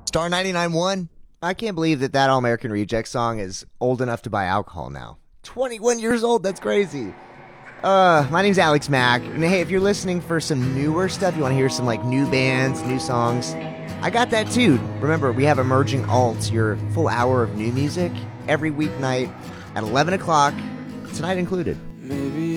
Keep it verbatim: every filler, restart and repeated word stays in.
Star ninety-nine point one. I can't believe that that All American Reject song is old enough to buy alcohol now. twenty-one years old, that's crazy. Uh, my name's Alex Mack, and hey, if you're listening for some newer stuff, you want to hear some like new bands, new songs, I got that too. Remember, we have Emerging Alts, your full hour of new music, every weeknight at eleven o'clock, tonight included. Maybe